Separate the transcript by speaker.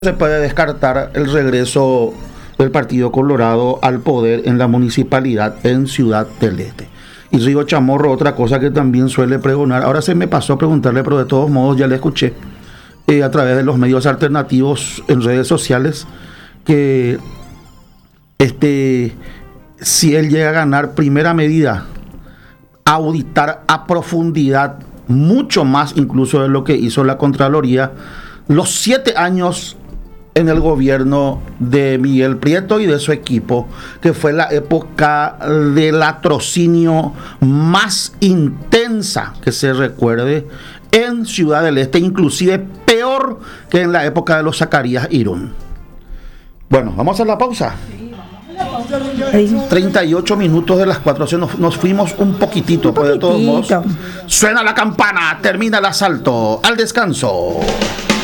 Speaker 1: Se puede descartar el regreso del Partido Colorado al poder en la municipalidad en Ciudad del Este. Y Rigo Chamorro, otra cosa que también suele pregonar, ahora se me pasó a preguntarle, pero de todos modos ya le escuché a través de los medios alternativos en redes sociales, que si él llega a ganar, primera medida, auditar a profundidad, mucho más incluso de lo que hizo la Contraloría, los 7 años en el gobierno de Miguel Prieto y de su equipo, que fue la época del latrocinio más intensa que se recuerde en Ciudad del Este, inclusive peor que en la época de los Zacarías Irún. Bueno, vamos a hacer la pausa. 38 minutos de las 4, o sea, nos fuimos un poquitito, pero de todos modos suena la campana, termina el asalto, al descanso.